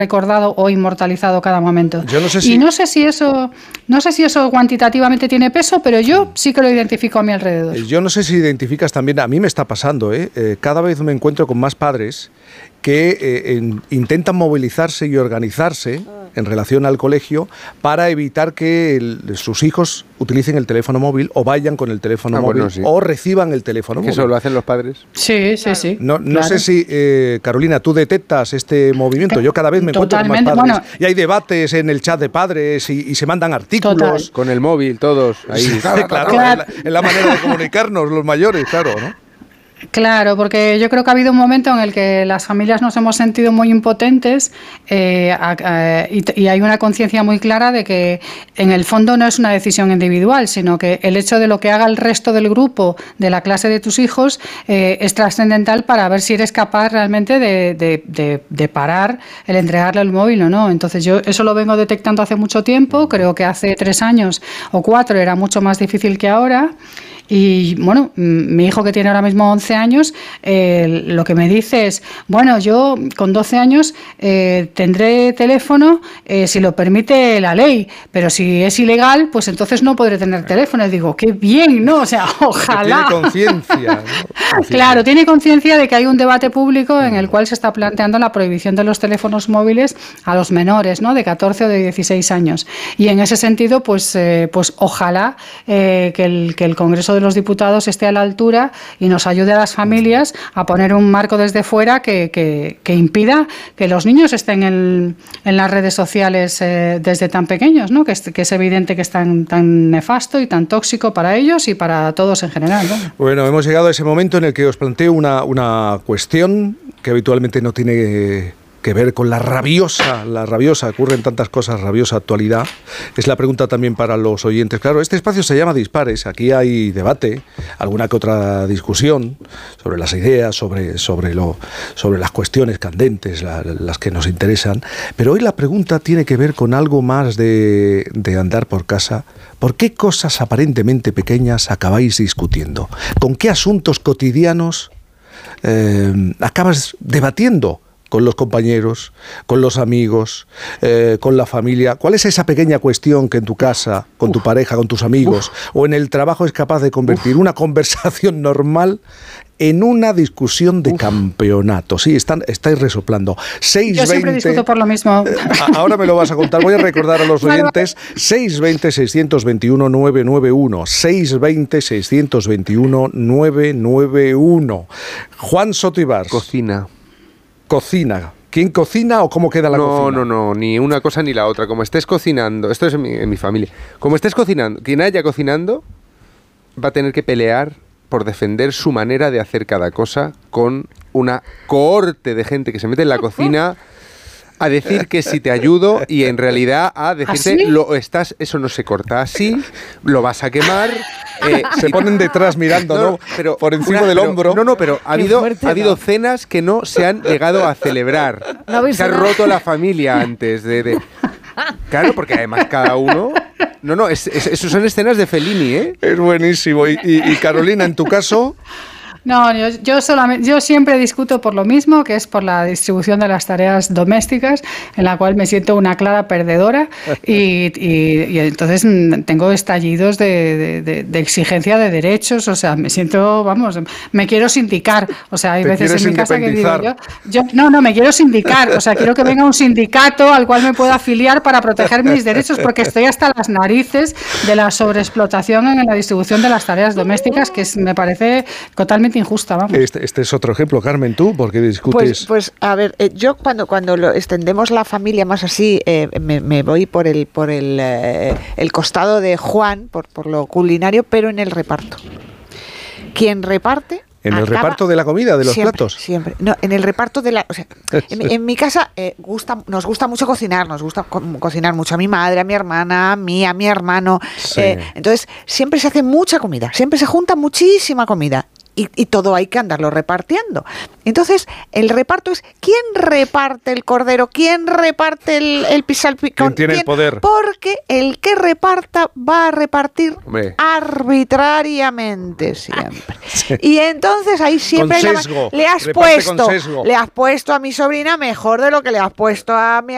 recordado o inmortalizado cada momento. Yo no sé si... Y no sé si eso cuantitativamente tiene peso, pero yo sí que lo identifico a mi alrededor. Yo no sé si identificas también, a mí me está pasando, cada vez me encuentro con más padres que intentan movilizarse y organizarse en relación al colegio para evitar que sus hijos utilicen el teléfono móvil o vayan con el teléfono móvil o reciban el teléfono móvil. ¿Eso lo hacen los padres? Sí, sí, sí. No sé si, Carolina, tú detectas este movimiento. Yo cada vez me encuentro con más padres. Y hay debates en el chat de padres y se mandan artículos. Total. Con el móvil, todos. Ahí. Claro. Es la manera de comunicarnos, los mayores, claro, ¿no? Claro, porque yo creo que ha habido un momento en el que las familias nos hemos sentido muy impotentes y hay una conciencia muy clara de que en el fondo no es una decisión individual, sino que el hecho de lo que haga el resto del grupo de la clase de tus hijos es trascendental para ver si eres capaz realmente de parar el entregarle el móvil o no. Entonces yo eso lo vengo detectando hace mucho tiempo, creo que hace 3 años o 4 era mucho más difícil que ahora. Y bueno, mi hijo que tiene ahora mismo 11 años, lo que me dice es, bueno, yo con 12 años tendré teléfono si lo permite la ley, pero si es ilegal, pues entonces no podré tener teléfono. Y digo, qué bien, ¿no? O sea, ojalá. Tiene conciencia, ¿no? Claro, tiene conciencia de que hay un debate público en el cual se está planteando la prohibición de los teléfonos móviles a los menores, ¿no? De 14 o de 16 años. Y en ese sentido, pues ojalá que el Congreso de los Diputados esté a la altura y nos ayude a las familias a poner un marco desde fuera que impida que los niños estén en las redes sociales desde tan pequeños, ¿no? Que es evidente que es tan nefasto y tan tóxico para ellos y para todos en general, ¿no? Bueno, hemos llegado a ese momento en el que os planteo una cuestión que habitualmente no tiene que ver con la rabiosa, ocurren tantas cosas, rabiosa actualidad. Es la pregunta también para los oyentes. Claro, este espacio se llama Dispares, aquí hay debate, alguna que otra discusión sobre las ideas, sobre las cuestiones candentes, las que nos interesan, pero hoy la pregunta tiene que ver con algo más de andar por casa. ¿Por qué cosas aparentemente pequeñas acabáis discutiendo? ¿Con qué asuntos cotidianos acabas debatiendo con los compañeros, con los amigos, con la familia? ¿Cuál es esa pequeña cuestión que en tu casa, con tu pareja, con tus amigos o en el trabajo es capaz de convertir una conversación normal en una discusión de campeonato? Sí, estáis resoplando. 620, yo siempre discuto por lo mismo. Ahora me lo vas a contar. Voy a recordar a los oyentes 620-621-991. 620-621-991. Juan Soto Ibars. Cocina. ¿Quién cocina o cómo queda la cocina? No, ni una cosa ni la otra. Como estés cocinando, esto es en mi familia, como estés cocinando, quien haya cocinando va a tener que pelear por defender su manera de hacer cada cosa con una cohorte de gente que se mete en la cocina a decir que si te ayudo y en realidad a decirte eso no se corta así, lo vas a quemar. Se ponen detrás mirando, ¿no? Pero por encima del hombro. Pero ha habido cenas que no se han llegado a celebrar. Se ha roto la familia antes de... Claro, porque además cada uno... eso son escenas de Fellini, ¿eh? Es buenísimo. Y Carolina, en tu caso... No, yo siempre discuto por lo mismo, que es por la distribución de las tareas domésticas, en la cual me siento una clara perdedora y entonces tengo estallidos de exigencia de derechos, o sea, me siento, me quiero sindicar, o sea, hay veces en mi casa que digo no, me quiero sindicar, o sea, quiero que venga un sindicato al cual me pueda afiliar para proteger mis derechos, porque estoy hasta las narices de la sobreexplotación en la distribución de las tareas domésticas, que me parece totalmente injusta, vamos. Este es otro ejemplo. Carmen, ¿tú por qué discutes? Pues a ver, yo cuando lo extendemos la familia más así, me voy por el costado de Juan, por lo culinario, pero en el reparto. Quien reparte... ¿En el reparto de la comida, de los platos? Siempre. No, en el reparto de la... O sea, en mi casa nos gusta mucho cocinar, nos gusta cocinar mucho a mi madre, a mi hermana, a mí, a mi hermano. Sí. Entonces, siempre se hace mucha comida, siempre se junta muchísima comida. Y todo hay que andarlo repartiendo. Entonces, el reparto es ¿quién reparte el cordero? ¿Quién reparte el pisalpicón? ¿Quién tiene el poder? Porque el que reparta va a repartir arbitrariamente siempre. Sí. Y entonces ahí siempre con sesgo. le has puesto a mi sobrina mejor de lo que le has puesto a mi